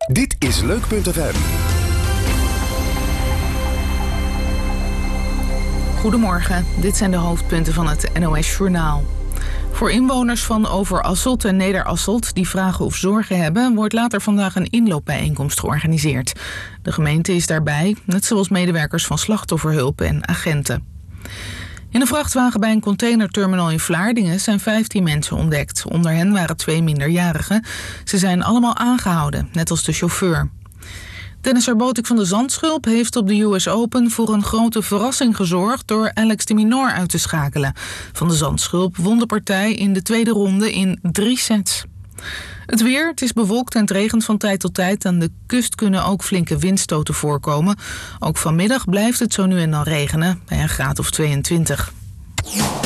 Dit is Leuk.fm. Goedemorgen, dit zijn de hoofdpunten van het NOS-journaal. Voor inwoners van Overasselt en Nederasselt die vragen of zorgen hebben, wordt later vandaag een inloopbijeenkomst georganiseerd. De gemeente is daarbij, net zoals medewerkers van slachtofferhulp en agenten. In een vrachtwagen bij een containerterminal in Vlaardingen zijn 15 mensen ontdekt. Onder hen waren 2 minderjarigen. Ze zijn allemaal aangehouden, net als de chauffeur. Tennisser Botik van de Zandschulp heeft op de US Open voor een grote verrassing gezorgd door Alex de Minaur uit te schakelen. Van de Zandschulp won de partij in de tweede ronde in 3 sets. Het weer, het is bewolkt en het regent van tijd tot tijd. Aan de kust kunnen ook flinke windstoten voorkomen. Ook vanmiddag blijft het zo nu en dan regenen bij een graad of 22.